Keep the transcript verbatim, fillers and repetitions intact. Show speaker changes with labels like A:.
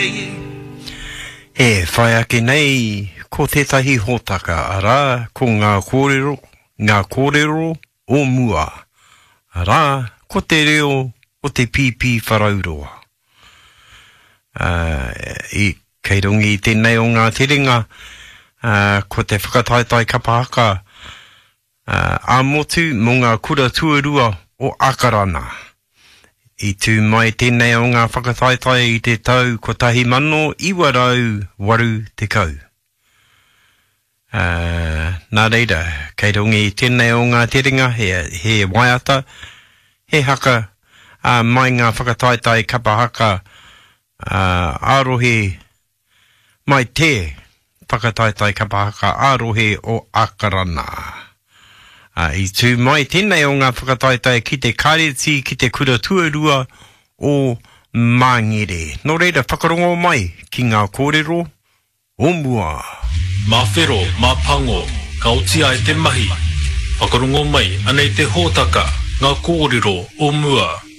A: E whai ake nei, ko tētahi hōtaka ara, ko ngā kōrero, ngā kōrero o mua. Ara, ko te reo o te pipi wharauroa. Uh, I kei rongi tēnei o ngā terenga, uh, ko te whakataetai kapahaka, uh, a motu mō ngā kura tuarua o Akarana. I tū mai tēnei o ngā whakataetai i te tau ko tahi mano iwa rau waru te kau. Uh, nā reira, kei rongi tēnei o ngā terenga, he, he waiata, he haka, uh, mai ngā whakataetai kapahaka, uh, arohe, mai te whakataetai kapahaka arohe o Akarana. Uh, I tū mai tēnei o ngā whakataetai ki te kāreti, ki te kura tuarua o Mangere. Nō reira, whakarongo mai ki ngā kōrero o mua.
B: Mā whero, mā pango, ka otia e te mahi. Whakarongo mai, anei te hōtaka, ngā kōrero o mua.